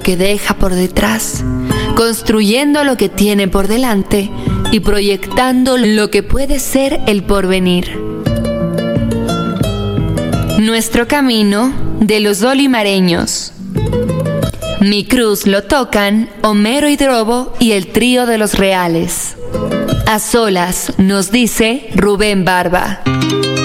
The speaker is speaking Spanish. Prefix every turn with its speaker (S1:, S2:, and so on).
S1: que deja por detrás, construyendo lo que tiene por delante y proyectando lo que puede ser el porvenir. Nuestro camino de los olimareños. Mi cruz lo tocan Homero y Drobo y el trío de los Reales. A solas, nos dice Rubén Barba.